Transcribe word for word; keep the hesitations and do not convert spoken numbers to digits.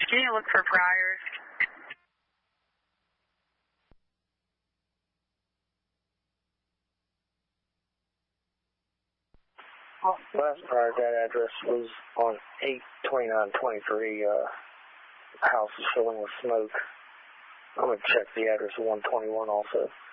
Can you look for priors? Last prior to that address was on eight twenty-nine twenty-three. Uh, house is filling with smoke. I'm going to check the address of one twenty-one also.